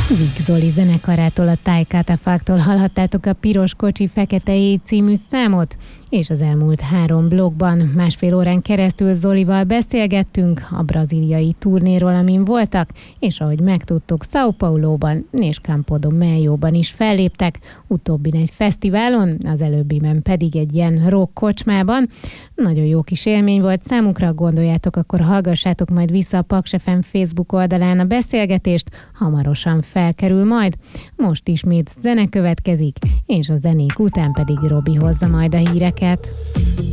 Vig Zoli zenekarától, a Tájkátafaktól hallhattátok a Piros Kocsi Fekete Éj című számot, és az elmúlt 3 blokkban másfél órán keresztül Zolival beszélgettünk a brazíliai turnéról, amin voltak, és ahogy megtudtuk, São Pauloban és Campo do Meio-ban is felléptek, utóbbin egy fesztiválon, az előbbiben pedig egy ilyen rock kocsmában. Nagyon jó kis élmény volt számukra, gondoljátok, akkor hallgassátok majd vissza a Paks FM Facebook oldalán a beszélgetést, hamarosan felkerül majd. Most ismét zene következik, és a zenék után pedig Robi hozza majd a híreket.